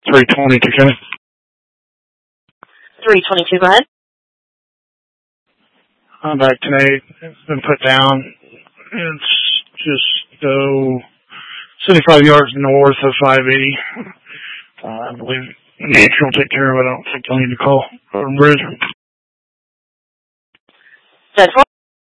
322, Kenny. 322, go ahead. I'm back today. It's been put down. It's just 75 yards north of 580. I believe Nancy will take care of it. I don't think they'll need to call Bridge. That's